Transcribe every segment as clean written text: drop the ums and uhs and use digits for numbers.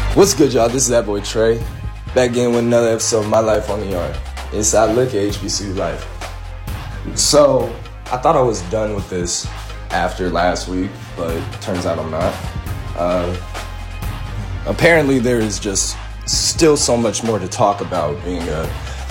What's good, y'all? This is that boy Trey, back again with another episode of My Life on the Yard. Inside look at HBCU life. So, I thought I was done with this after last week, but turns out I'm not. Apparently there is just still so much more to talk about being a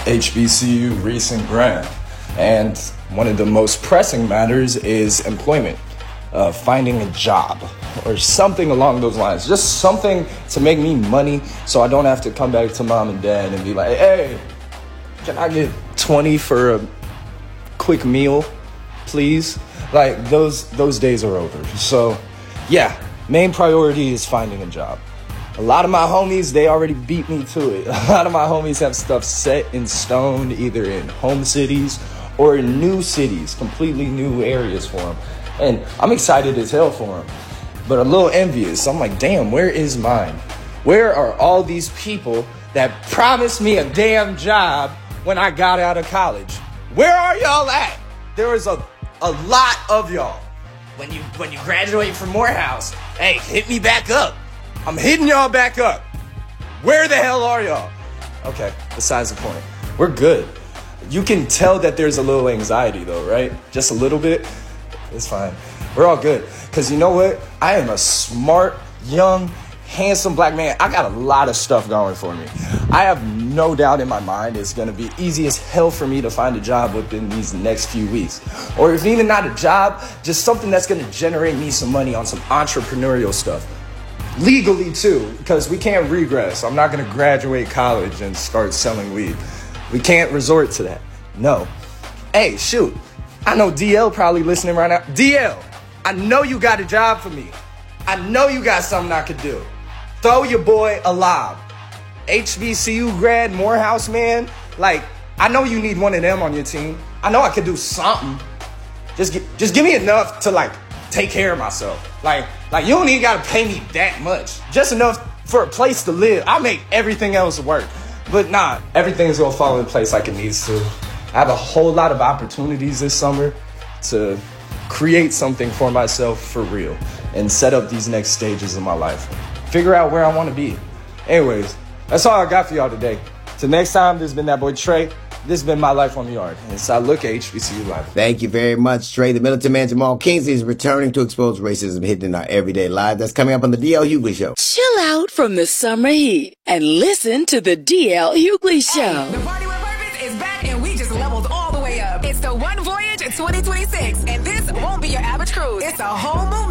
HBCU recent grad. And one of the most pressing matters is employment. Finding a job or something along those lines. Just something to make me money so I don't have to come back to mom and dad and be like, hey, can I get 20 for a quick meal, please? Like, those days are over. So, yeah, main priority is finding a job. A lot of my homies, they already beat me to it. A lot of my homies have stuff set in stone, either in home cities or in new cities, completely new areas for them. And I'm excited as hell for them, but a little envious. I'm like, damn, where is mine? Where are all these people that promised me a damn job when I got out of college? Where are y'all at? There is a lot of y'all. When you graduate from Morehouse, hey, hit me back up. I'm hitting y'all back up. Where the hell are y'all? Okay, besides the point. We're good. You can tell that there's a little anxiety though, right? Just a little bit. It's fine. We're all good. Because you know what? I am a smart, young, handsome black man. I got a lot of stuff going for me. I have no doubt in my mind it's going to be easy as hell for me to find a job within these next few weeks. Or if even not a job, just something that's going to generate me some money on some entrepreneurial stuff. Legally too, because we can't regress. I'm not going to graduate college and start selling weed. We can't resort to that. No. Hey, shoot. I know DL probably listening right now. DL, I know you got a job for me. I know you got something I could do. Throw your boy a lob. HBCU grad, Morehouse man. Like, I know you need one of them on your team. I know I could do something. Just give me enough to, like, take care of myself. Like you don't even got to pay me that much. Just enough for a place to live. I'll make everything else work. But nah, everything's going to fall in place like it needs to. I have a whole lot of opportunities this summer to create something for myself for real and set up these next stages of my life. Figure out where I want to be. Anyways, that's all I got for y'all today. Till next time, this has been that boy Trey. This has been My Life on the Yard. And so I look at HBCU life. Thank you very much, Trey. The Militant Man Jamal Kingsley is returning to expose racism hidden in our everyday lives. That's coming up on the DL Hughley Show. Chill out from the summer heat and listen to the DL Hughley Show. Hey, the Party with Purpose is back and we just leveled all the way up. It's the One Voyage 2026 and this won't be your average cruise. It's a whole movement.